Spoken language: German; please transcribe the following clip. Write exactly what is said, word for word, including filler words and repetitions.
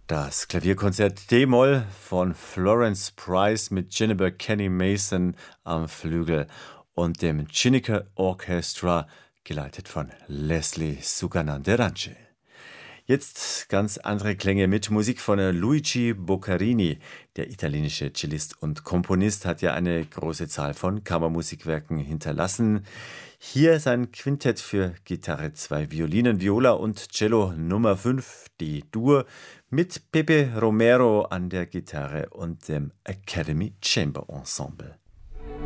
Das Klavierkonzert D-Moll von Florence Price mit Jennifer Kenny Mason am Flügel und dem Chiniquy Orchestra, geleitet von Leslie Sugananderance. Jetzt ganz andere Klänge mit Musik von Luigi Boccherini. Der italienische Cellist und Komponist hat ja eine große Zahl von Kammermusikwerken hinterlassen. Hier sein Quintett für Gitarre, zwei Violinen, Viola und Cello Nummer fünf, die Dur, mit Pepe Romero an der Gitarre und dem Academy Chamber Ensemble.